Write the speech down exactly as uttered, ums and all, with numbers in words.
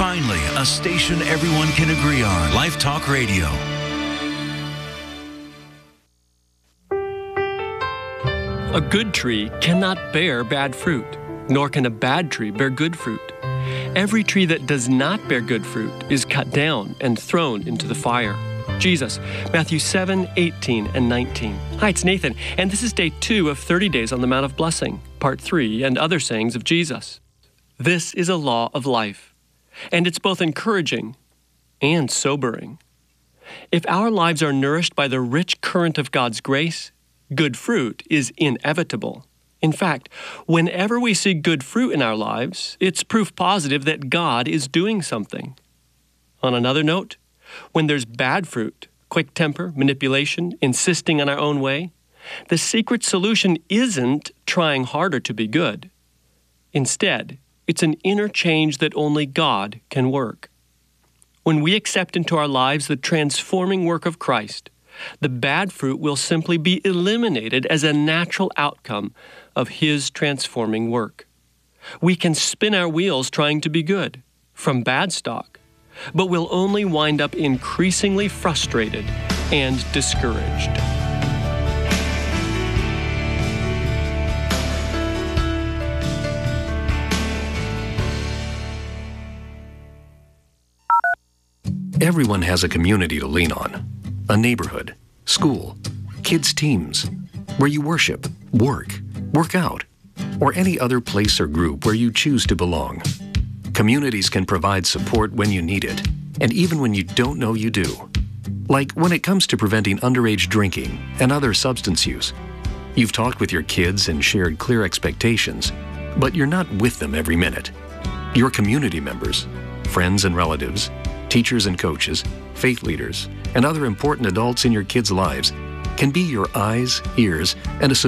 Finally, a station everyone can agree on. Life Talk Radio. A good tree cannot bear bad fruit, nor can a bad tree bear good fruit. Every tree that does not bear good fruit is cut down and thrown into the fire. Jesus, Matthew seven, eighteen, and nineteen. Hi, it's Nathan, and this is day two of thirty days on the Mount of Blessing, part three, and other sayings of Jesus. This is a law of life, and it's both encouraging and sobering. If our lives are nourished by the rich current of God's grace, good fruit is inevitable. In fact, whenever we see good fruit in our lives, it's proof positive that God is doing something. On another note, when there's bad fruit, quick temper, manipulation, insisting on our own way, the secret solution isn't trying harder to be good. Instead, it's an inner change that only God can work. When we accept into our lives the transforming work of Christ, the bad fruit will simply be eliminated as a natural outcome of His transforming work. We can spin our wheels trying to be good from bad stock, but we'll only wind up increasingly frustrated and discouraged. Everyone has a community to lean on. A neighborhood, school, kids' teams, where you worship, work, work out, or any other place or group where you choose to belong. Communities can provide support when you need it, and even when you don't know you do. Like when it comes to preventing underage drinking and other substance use. You've talked with your kids and shared clear expectations, but you're not with them every minute. Your community members, friends and relatives, teachers and coaches, faith leaders, and other important adults in your kids' lives can be your eyes, ears, and a